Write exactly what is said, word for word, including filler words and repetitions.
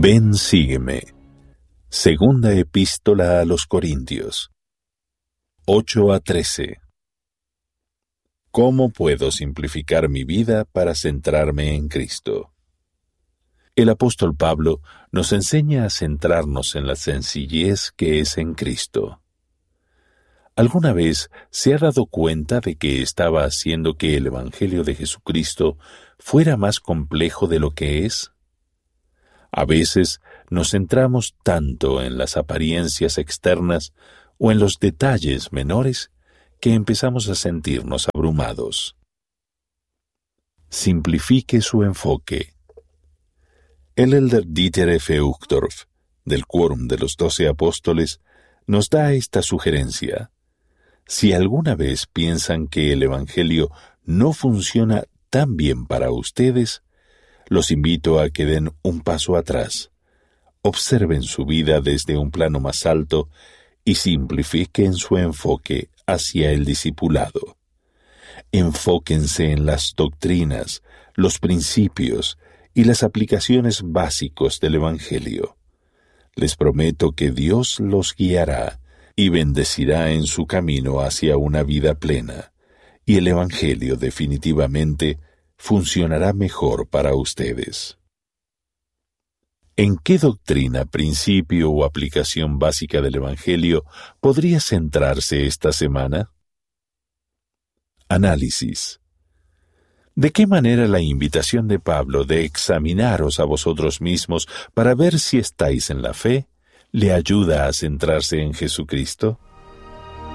Ven, sígueme. Segunda Epístola a los Corintios, ocho a trece. ¿Cómo puedo simplificar mi vida para centrarme en Cristo? El apóstol Pablo nos enseña a centrarnos en la sencillez que es en Cristo. ¿Alguna vez se ha dado cuenta de que estaba haciendo que el Evangelio de Jesucristo fuera más complejo de lo que es? A veces nos centramos tanto en las apariencias externas o en los detalles menores que empezamos a sentirnos abrumados. Simplifique su enfoque. El elder Dieter F. Uchtdorf, del Quórum de los Doce Apóstoles, nos da esta sugerencia. Si alguna vez piensan que el Evangelio no funciona tan bien para ustedes, los invito a que den un paso atrás, observen su vida desde un plano más alto y simplifiquen su enfoque hacia el discipulado. Enfóquense en las doctrinas, los principios y las aplicaciones básicos del Evangelio. Les prometo que Dios los guiará y bendecirá en su camino hacia una vida plena, y el Evangelio definitivamente funcionará mejor para ustedes. ¿En qué doctrina, principio o aplicación básica del Evangelio podría centrarse esta semana? Análisis. ¿De qué manera la invitación de Pablo de examinaros a vosotros mismos para ver si estáis en la fe le ayuda a centrarse en Jesucristo?